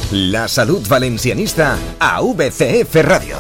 La salut valencianista a VCF Ràdio.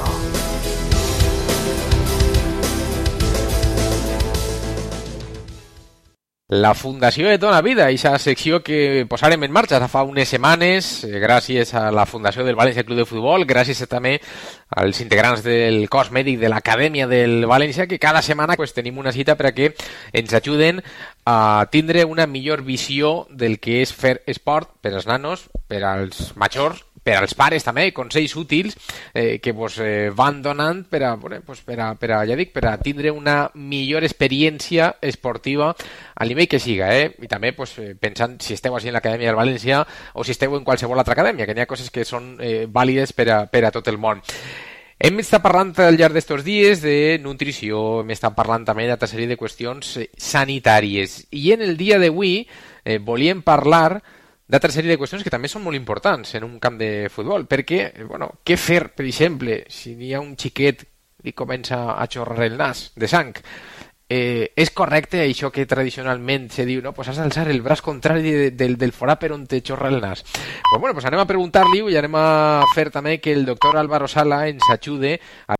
La Fundació de Dona Vida, aquesta secció que posarem en marxa fa unes setmanes gràcies a la Fundació del València Club de Futbol, gràcies també als integrants del cos mèdic de l'Acadèmia del València, que cada setmana tenim una cita perquè ens ajuden a tindre una millor visió del que és fer esport per als nanos, per als majors, per als pares també, consells útils que van donant per a tindre una millor experiència esportiva a nivell que siga, i també pensant si esteu així en l'Acadèmia del València o si esteu en qualsevol altra acadèmia, que n'hi ha coses que són vàlides per a tot el món. Hem estat parlant al llarg d'estos dies de nutrició, hem estat parlant també d'altra sèrie de qüestions sanitàries, i en el dia d'avui volíem parlar d'altra sèrie de qüestions que també són molt importants en un camp de futbol, perquè, què fer, per exemple, si hi ha un xiquet i comença a xorrar el nas de sang? És correcte això que tradicionalment se diu, no? Has d'alçar el braç contrari del forat per on te xorra el nas. Anem a preguntar-li i anem a fer també que el doctor Álvaro Sala ens ajude a...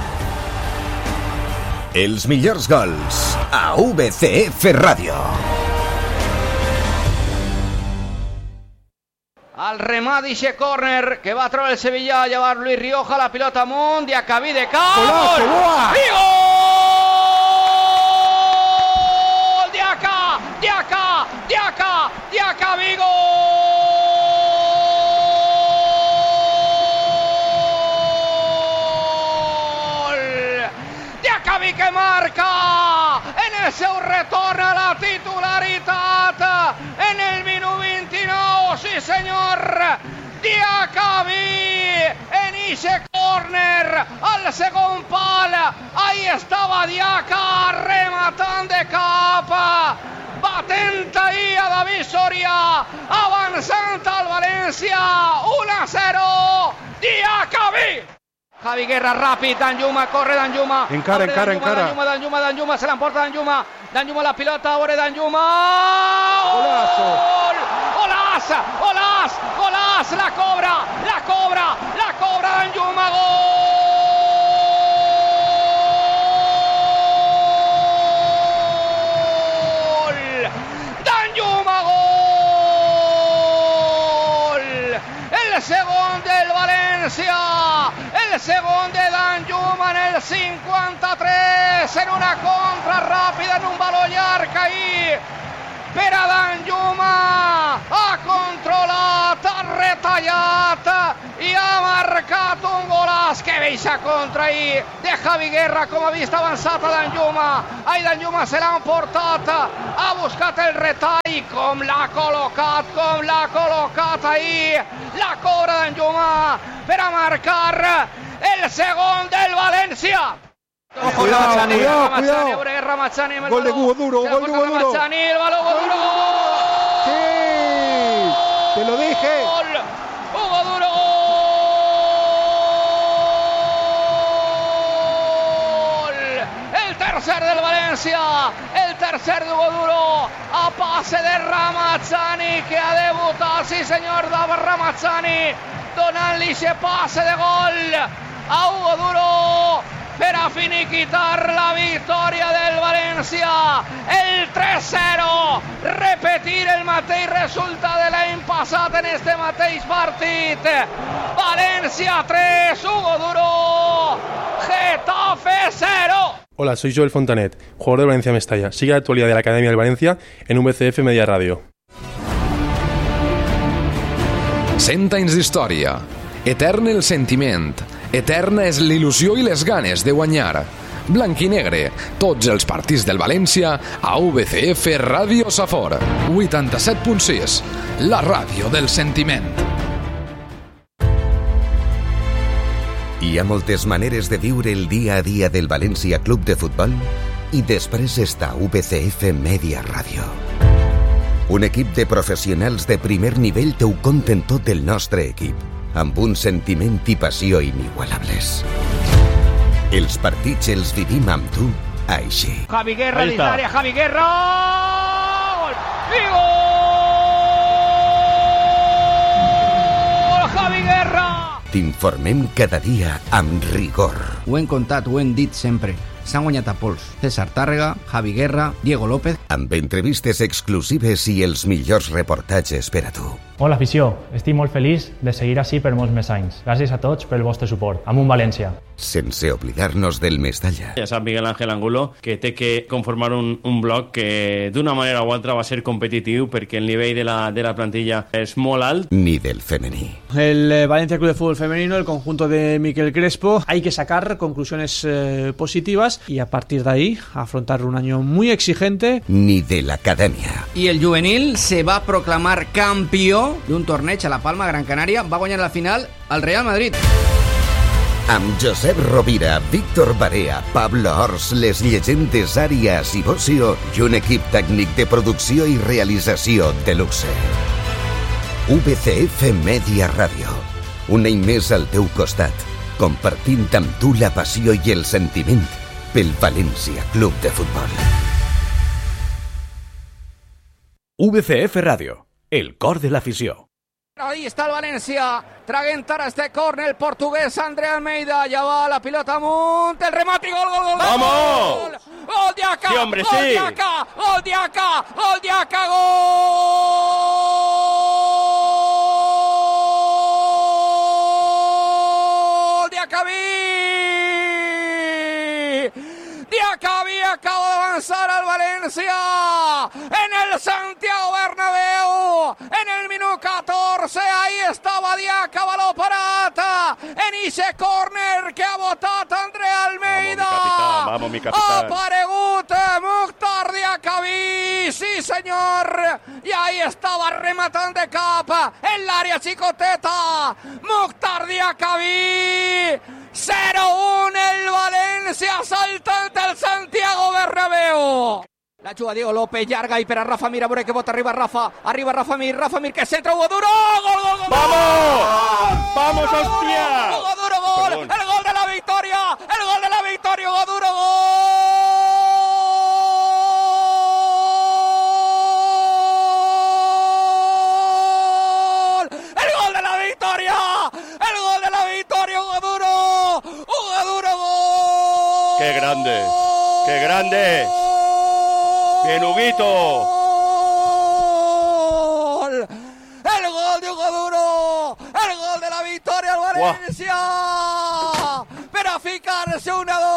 Els millors gols a VCF Ràdio. Al remat d'eixe córner que va treure el Sevilla a llevar Luis Rioja, la pilota amunt, Diacabí de cap, gol! I gol! Diacabí, gol! Diacabí que marca en el seu retorn a la titularitat en el minut 29, sí senyor, Diacabí en ixe córner al segon pal, ahí estava Diaca rematant de cap, batent ahí a David Soria, avançant al València, 1-0, Diacabí. Javi Guerra ràpid, Danjuma, corre Danjuma. Encara. Danjuma, se l'emporta Danjuma. Danjuma la pilota, ore Danjuma. Golaç, la cobra Danjuma, gol. Danjuma, gol. El segon del València. El segon de Danjuma en el 53, en una contra ràpida, en un baló llarg ahí per a Danjuma, ha controlat, ha retallat i ha marcat un golaç. Que beixa contra ahí de Javi Guerra, com ha vist avançat a Danjuma. Ai, Danjuma se l'ha emportat, ha buscat el retall, com l'ha col·locat ahí, la cobra Danjuma per a marcar el segon del València. Cuidado. Ramazzani, gol de Hugo Duro. El balón Hugo Duro. Sí, te lo dije. Hugo Duro. Gol. El tercer del València. El tercer de Hugo Duro. A pase de Ramazzani, que ha debutat, sí senyor, David Ramazzani, donant-li ese pase de gol a Hugo Duro per a finiquitar la victòria del València, el 3-0, repetir el mateix resultat de l'any passat en este mateix partit. València 3, Hugo Duro, Getafe 0. Hola, soy Joel Fontanet, jugador del Valencia Mestalla. Sigue la actualidad de la Academia del Valencia en VCF Media Radio. 100 anys d'història, etern el sentiment, eterna és l'il·lusió i les ganes de guanyar. Blanc i negre, tots els partits del València a VCF Ràdio Safor 87.6, la ràdio del sentiment. Hi ha moltes maneres de viure el dia a dia del València Club de Futbol i després està VCF Media Radio. Un equip de professionals de primer nivell t'ho conten tot el nostre equip, amb un sentiment i passió inigualables. Els partits els vivim amb tu, així. Javi Guerra, l'Italia, Javi Guerra! Gol! I gol! T'informem cada dia amb rigor. Ho hem contat, ho hem dit sempre. S'han guanyat a pols. César Tàrrega, Javi Guerra, Diego López... Amb entrevistes exclusives i els millors reportatges per a tu. Hola, afició. Estic molt feliç de seguir així per molts més anys. Gràcies a tots pel vostre suport. Amunt València. Sense oblidar-nos del Mestalla. Ja sap Miguel Ángel Angulo que té que conformar un bloc que d'una manera o altra va ser competitiu perquè el nivell de la plantilla és molt alt. Ni del femení. El Valencia Club de Fútbol Femenino, el conjunto de Miquel Crespo, hay que sacar conclusiones positivas y a partir de ahí afrontar un año muy exigente. Ni de la academia. I el juvenil se va proclamar campió d'un torneig a La Palma, Gran Canària. Va guanyar la final al Real Madrid. Amb Josep Rovira, Víctor Barea, Pablo Ors, les llegendes Àrias i Bocio i un equip tècnic de producció i realització de luxe. VCF Media Ràdio. Un any més al teu costat, compartint amb tu la passió i el sentiment pel València Club de Futbol. VCF Radio, el cor de l'afició. Ahí está el Valencia, traguentar a este córner el portugués André Almeida, ya va la pilota amunt, el remate y gol, gol, gol. ¡Vamos! Gol de acá, sí, hombre, gol sí. de acá, gol de acá, gol de acá, gol de Acabí. Diacabí acaba de avanzar al Valencia en el Santiago Bernabéu en el minuto 14. Ahí estava Diaca, baló parat en ese córner que ha votat André Almeida. Vamos, mi capitán. Ha aparegut Mukhtar Diacabí, sí senyor, i ahí estava rematant de cap en l'àrea xicoteta Mukhtar Diacabí. 0-1 el Valencia saltant el Santiago Bernabéu. La juga Diego López, llarga i per a Rafa Mir, a veure que bota, arriba Rafa Mir que centra, Hugo Duro, gol, gol, gol. ¡Vamos! ¡Vamos, hostia! Hugo Duro, gol, Perdón. el gol de la victoria, Hugo Duro, gol. El gol de la victoria, Hugo Duro, gol. ¡Qué grande! ¡Qué grande! ¡Bien, Huguito! El gol de Hugo Duro, el gol de la victoria al Valencia. Per a ficar-se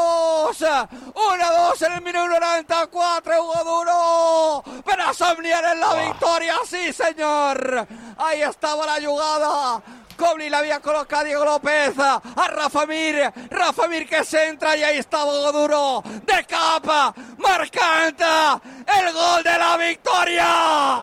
1-2 en el minuto 94, Hugo Duro, per a somniar en la victoria, sí señor. Ahí estaba la jugada. Cobli la había colocado Diego López a Rafa Mir que centra y ahí estaba Hugo Duro de capa, marcante el gol de la victoria.